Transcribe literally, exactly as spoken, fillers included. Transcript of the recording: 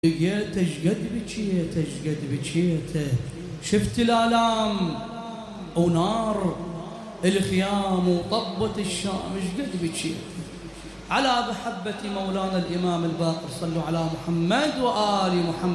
لقيته شقد بكيته شقد بكيته شفت الآلام ونار الخيام وطبة الشام شقد بكيته على محبة مولانا الإمام الباقر. صلوا على محمد وآل محمد.